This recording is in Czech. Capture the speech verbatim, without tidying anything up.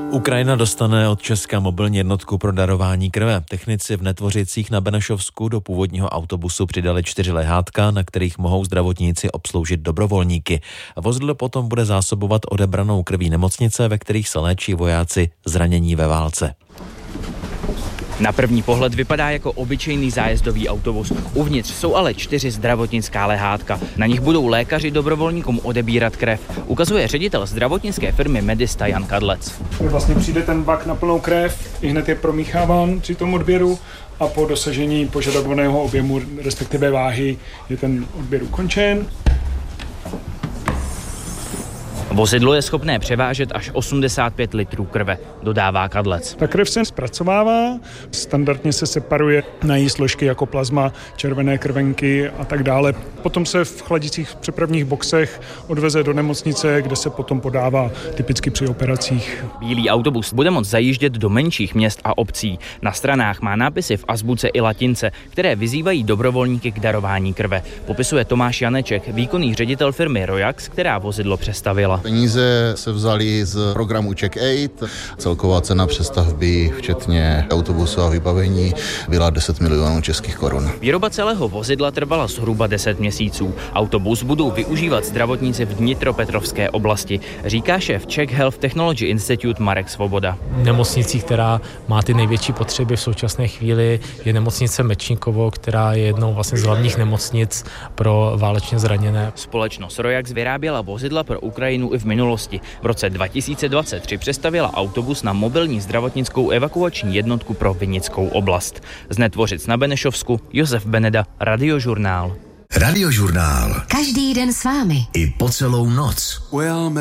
Ukrajina dostane od Česka mobilní jednotku pro darování krve. Technici v Netvořicích na Benešovsku do původního autobusu přidali čtyři lehátka, na kterých mohou zdravotníci obsloužit dobrovolníky. Vozidlo potom bude zásobovat odebranou krví nemocnice, ve kterých se léčí vojáci zranění ve válce. Na první pohled vypadá jako obyčejný zájezdový autobus. Uvnitř jsou ale čtyři zdravotnická lehátka. Na nich budou lékaři dobrovolníkům odebírat krev. Ukazuje ředitel zdravotnické firmy Medista Jan Kadlec. Vlastně přijde ten bak na plnou krev, i hned je promícháván při tom odběru a po dosažení požadovaného objemu, respektive váhy, je ten odběr ukončen. Vozidlo je schopné převážet až osmdesát pět litrů krve, dodává Kadlec. Ta krev se zpracovává, standardně se separuje na její složky jako plazma, červené krvenky a tak dále. Potom se v chladicích přepravních boxech odveze do nemocnice, kde se potom podává typicky při operacích. Bílý autobus bude moct zajíždět do menších měst a obcí. Na stranách má nápisy v azbuce i latince, které vyzývají dobrovolníky k darování krve. Popisuje Tomáš Janeček, výkonný ředitel firmy Royax, která vozidlo přestavila. Peníze se vzaly z programu Check Aid. Celková cena přestavby, včetně autobusu a vybavení, byla deset milionů českých korun. Výroba celého vozidla trvala zhruba deset měsíců. Autobus budou využívat zdravotníci v Dnitropetrovské oblasti, říká šéf Czech Health Technology Institute Marek Svoboda. Nemocnicí, která má ty největší potřeby v současné chvíli, je nemocnice Mečníkovo, která je jednou vlastně z hlavních nemocnic pro válečně zraněné. Společnost Royax vyráběla vozidla pro Ukrajinu i v minulosti. V roce dva tisíce dvacet tři přestavěla autobus na mobilní zdravotnickou evakuační jednotku pro Vinickou oblast. Z Netvořic na Benešovsku Josef Beneda, Radiožurnál. Radiožurnál. Každý den s vámi. I po celou noc.